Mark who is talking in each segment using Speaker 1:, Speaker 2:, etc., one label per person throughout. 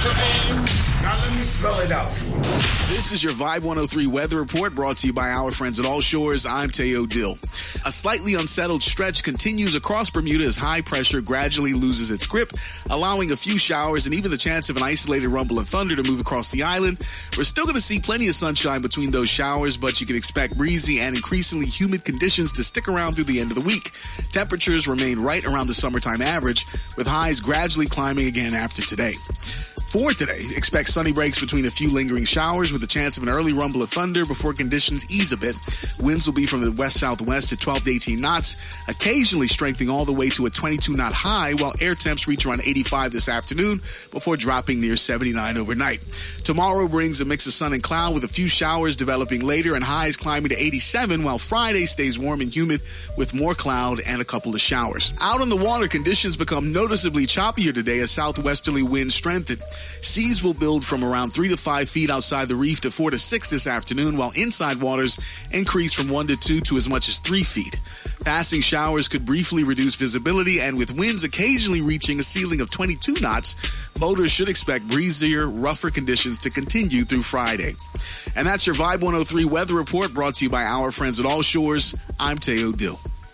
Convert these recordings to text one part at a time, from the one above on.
Speaker 1: Now let me spell it out for you.
Speaker 2: This is your Vibe 103 weather report brought to you by our friends at All Shores. I'm Teo Dill. A slightly unsettled stretch continues across Bermuda as high pressure gradually loses its grip, allowing a few showers and even the chance of an isolated rumble of thunder to move across the island. We're still going to see plenty of sunshine between those showers, but you can expect breezy and increasingly humid conditions to stick around through the end of the week. Temperatures remain right around the summertime average, with highs gradually climbing again after today. For today, expect sunny breaks between a few lingering showers with a chance of an early rumble of thunder before conditions ease a bit. Winds will be from the west-southwest at 12 to 18 knots, occasionally strengthening all the way to a 22-knot high, while air temps reach around 85 this afternoon before dropping near 79 overnight. Tomorrow brings a mix of sun and cloud with a few showers developing later and highs climbing to 87, while Friday stays warm and humid with more cloud and a couple of showers. Out on the water, conditions become noticeably choppier today as southwesterly winds strengthen. Seas will build from around 3 to 5 feet outside the reef to 4 to 6 this afternoon, while inside waters increase from 1 to 2 to as much as 3 feet. Passing showers could briefly reduce visibility, and with winds occasionally reaching a ceiling of 22 knots, boaters should expect breezier, rougher conditions to continue through Friday. And that's your Vibe 103 weather report brought to you by our friends at All Shores. I'm Teo Dill.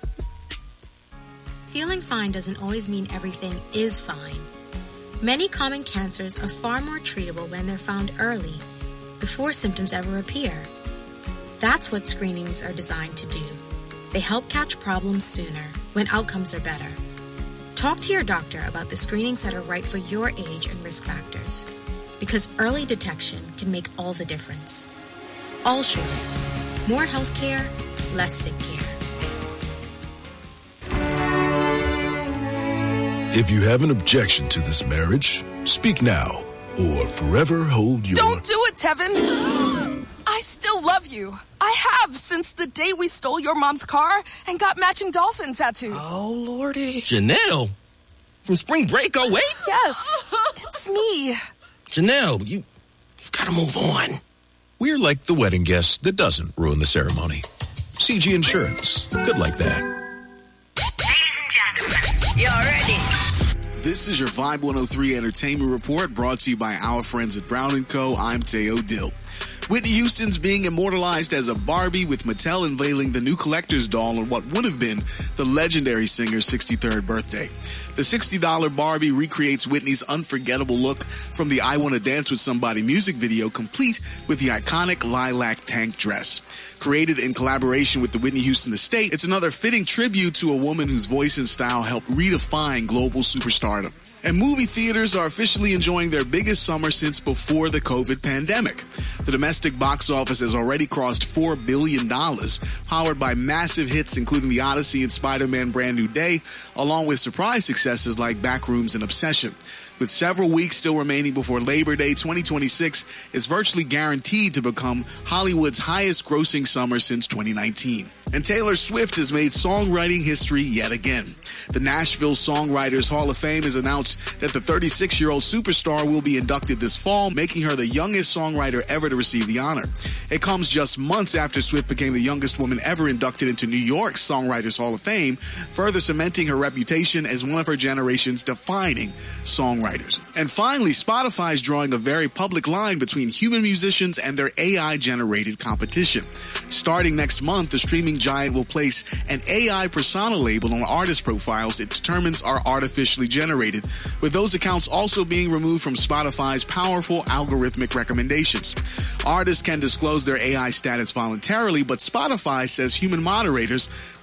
Speaker 3: Feeling fine doesn't always mean everything is fine. Many common cancers are far more treatable when they're found early, before symptoms ever appear. That's what screenings are designed to do. They help catch problems sooner, when outcomes are better. Talk to your doctor about the screenings that are right for your age and risk factors, because early detection can make all the difference. All Shores. More healthcare, less sick care.
Speaker 4: If you have an objection to this marriage, speak now or forever hold your...
Speaker 5: Don't do it, Tevin! I still love you. I have since the day we stole your mom's car and got matching dolphin tattoos.
Speaker 6: Oh, Lordy.
Speaker 7: Janelle? From spring break, oh wait?
Speaker 5: Yes, it's me.
Speaker 7: Janelle, you've got to move on.
Speaker 4: We're like the wedding guest that doesn't ruin the ceremony. CG Insurance. Good like that.
Speaker 8: Ladies and gentlemen, you're ready.
Speaker 2: This is your Vibe 103 Entertainment Report brought to you by our friends at Brown & Co. I'm Teo Dill. Whitney Houston's being immortalized as a Barbie, with Mattel unveiling the new collector's doll on what would have been the legendary singer's 63rd birthday. The $60 Barbie recreates Whitney's unforgettable look from the I Wanna Dance With Somebody music video, complete with the iconic lilac tank dress. Created in collaboration with the Whitney Houston estate, it's another fitting tribute to a woman whose voice and style helped redefine global superstardom. And movie theaters are officially enjoying their biggest summer since before the COVID pandemic. The domestic box office has already crossed $4 billion, powered by massive hits including The Odyssey and Spider-Man Brand New Day, along with surprise successes like Backrooms and Obsession. With several weeks still remaining before Labor Day, 2026 is virtually guaranteed to become Hollywood's highest grossing summer since 2019. And Taylor Swift has made songwriting history yet again. The Nashville Songwriters Hall of Fame has announced that the 36-year-old superstar will be inducted this fall, making her the youngest songwriter ever to receive the honor. It comes just months after Swift became the youngest woman ever inducted into New York's Songwriters Hall of Fame, further cementing her reputation as one of her generation's defining songwriters. And finally, Spotify is drawing a very public line between human musicians and their AI-generated competition. Starting next month, the streaming giant will place an AI persona label on artist profiles it determines are artificially generated, with those accounts also being removed from Spotify's powerful algorithmic recommendations. Artists can disclose their AI status voluntarily, but Spotify says human moderators